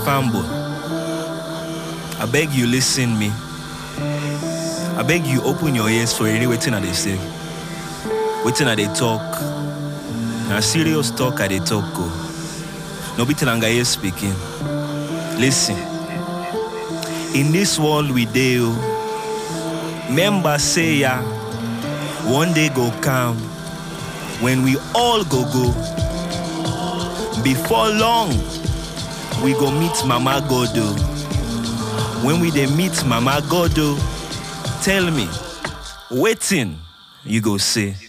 fanboy. I beg you listen me. I beg you open your ears for any waiting they say. Waiting they talk. Now serious talk they talk go. No be Telangaye speaking. Listen. In this world we deal. Member say ya. One day go come. When we all go. Before long, we go meet Mama Godo. When we dey meet Mama Godo, tell me, waiting, you go say.